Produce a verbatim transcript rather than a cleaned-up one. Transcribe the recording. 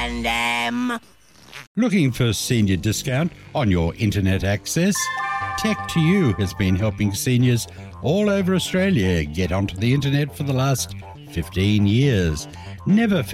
and M. Looking for senior discount on your internet access? Tech to You has been helping seniors all over Australia get onto the internet for the last fifteen years. Never